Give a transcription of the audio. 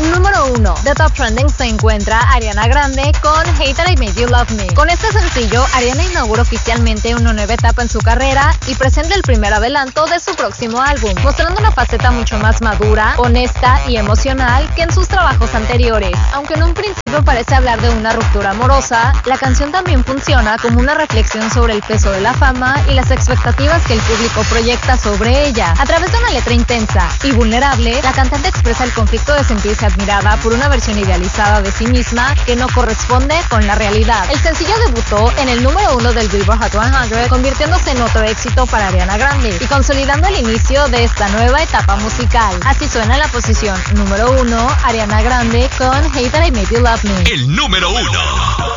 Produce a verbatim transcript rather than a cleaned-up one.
Número uno. The Top Trending se encuentra Ariana Grande con Hate That I Made You Love Me. Con este sencillo, Ariana inaugura oficialmente una nueva etapa en su carrera y presenta el primer adelanto de su próximo álbum, mostrando una faceta mucho más madura, honesta y emocional que en sus trabajos anteriores. Aunque en un principio parece hablar de una ruptura amorosa, la canción también funciona como una reflexión sobre el peso de la fama y las expectativas que el público proyecta sobre ella. A través de una letra intensa y vulnerable, la cantante expresa el conflicto de sentirse admirada por una versión idealizada de sí misma que no corresponde con la realidad. El sencillo debutó en el número uno del Billboard Hot cien, convirtiéndose en otro éxito para Ariana Grande y consolidando el inicio de esta nueva etapa musical. Así suena la posición número uno, Ariana Grande con Hate That I Made You Love Me. El número uno.